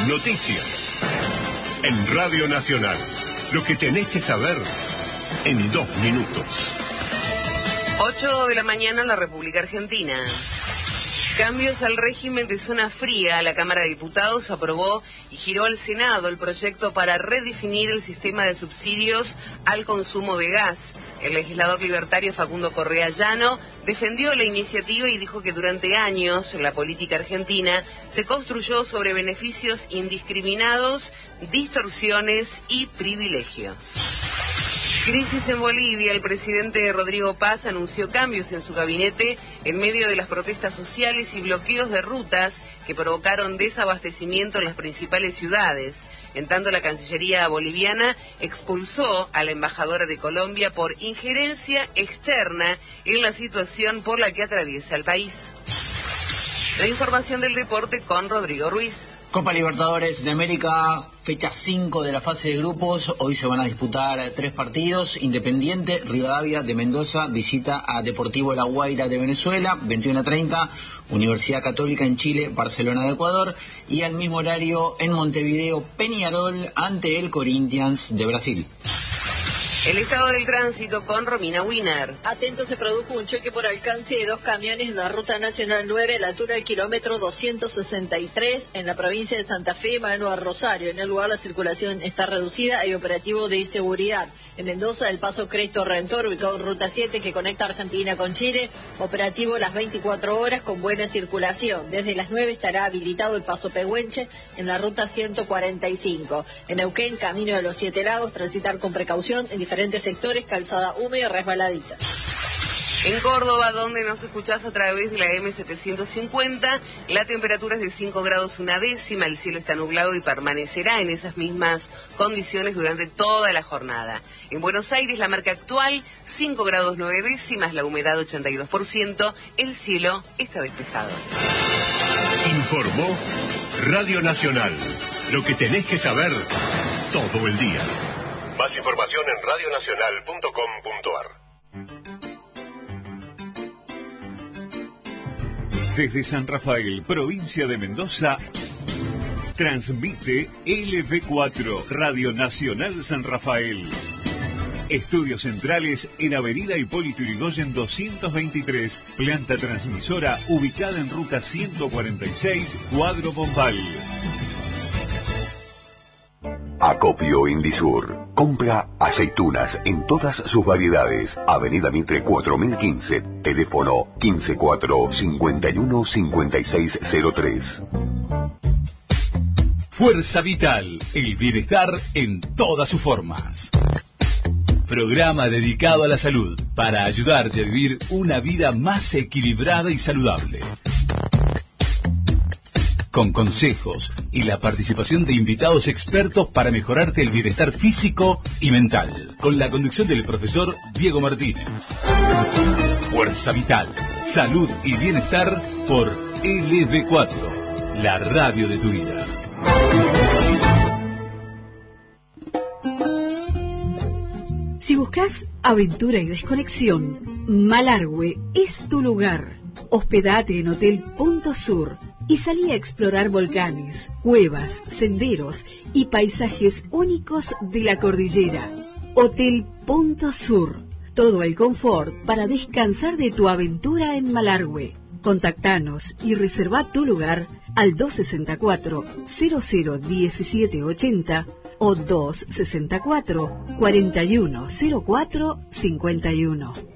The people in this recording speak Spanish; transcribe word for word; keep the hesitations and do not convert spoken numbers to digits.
Noticias. En Radio Nacional. Lo que tenés que saber en dos minutos. ocho de la mañana en la República Argentina. Cambios al régimen de zona fría. La Cámara de Diputados aprobó y giró al Senado el proyecto para redefinir el sistema de subsidios al consumo de gas. El legislador libertario Facundo Correa Llano defendió la iniciativa y dijo que durante años la política argentina se construyó sobre beneficios indiscriminados, distorsiones y privilegios. Crisis en Bolivia. El presidente Rodrigo Paz anunció cambios en su gabinete en medio de las protestas sociales y bloqueos de rutas que provocaron desabastecimiento en las principales ciudades. En tanto, la Cancillería boliviana expulsó a la embajadora de Colombia por injerencia externa en la situación por la que atraviesa el país. La información del deporte con Rodrigo Ruiz. Copa Libertadores de América, fecha cinco de la fase de grupos. Hoy se van a disputar tres partidos. Independiente Rivadavia de Mendoza visita a Deportivo La Guaira de Venezuela, veintiuno a treinta. Universidad Católica en Chile, Barcelona de Ecuador. Y al mismo horario en Montevideo, Peñarol ante el Corinthians de Brasil. El estado del tránsito con Romina Wiener. Atento, se produjo un choque por alcance de dos camiones en la Ruta Nacional nueve a la altura del kilómetro doscientos sesenta y tres en la provincia de Santa Fe, mano a Rosario. En el lugar la circulación está reducida, hay operativo de seguridad. En Mendoza, el paso Cristo Redentor, ubicado en Ruta siete que conecta Argentina con Chile, operativo las veinticuatro horas con buena circulación. Desde las nueve estará habilitado el paso Pehuenche en la Ruta ciento cuarenta y cinco. En Neuquén, camino de los Siete Lagos, transitar con precaución en diferentes sectores, calzada húmeda y resbaladiza. En Córdoba, donde nos escuchás a través de la eme setecientos cincuenta, la temperatura es de cinco grados una décima, el cielo está nublado y permanecerá en esas mismas condiciones durante toda la jornada. En Buenos Aires, la marca actual, cinco grados nueve décimas, la humedad ochenta y dos por ciento, el cielo está despejado. Informó Radio Nacional. Lo que tenés que saber todo el día. Más información en radio nacional punto com punto a r. Desde San Rafael, provincia de Mendoza, transmite L V cuatro, Radio Nacional San Rafael. Estudios centrales en Avenida Hipólito Yrigoyen doscientos veintitrés, planta transmisora ubicada en Ruta ciento cuarenta y seis, Cuadro Bombal. Acopio Indisur. Compra aceitunas en todas sus variedades. Avenida Mitre cuatro mil quince. Teléfono quince cuatro cincuenta y uno cincuenta y seis cero tres. Fuerza Vital. El bienestar en todas sus formas. Programa dedicado a la salud para ayudarte a vivir una vida más equilibrada y saludable. Con consejos y la participación de invitados expertos para mejorarte el bienestar físico y mental. Con la conducción del profesor Diego Martínez. Fuerza Vital, salud y bienestar por L V cuatro, la radio de tu vida. Si buscas aventura y desconexión, Malargüe es tu lugar. Hospedate en Hotel Punto Sur y salí a explorar volcanes, cuevas, senderos y paisajes únicos de la cordillera. Hotel Punto Sur. Todo el confort para descansar de tu aventura en Malargüe. Contactanos y reserva tu lugar al dos sesenta y cuatro, cero cero diecisiete ochenta o dos sesenta y cuatro, cuarenta y uno cero cuatro cincuenta y uno.